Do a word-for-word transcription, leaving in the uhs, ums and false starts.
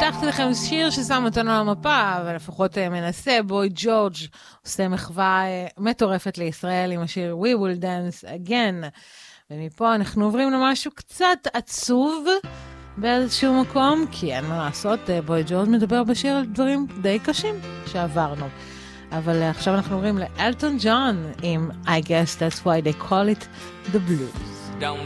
הבטחתי לכם שיר ששם אותנו על המפה, אבל לפחות מנסה. בוי ג'ורג' עושה מחווה מטורפת לישראל עם השיר We Will Dance Again. ומפה אנחנו עוברים למשהו קצת עצוב באיזשהו מקום, כי אין מה לעשות, בוי ג'ורג' מדבר בשיר על דברים די קשים שעברנו. אבל עכשיו אנחנו עוברים לאלטון ג'ון עם I guess that's why they call it the blues.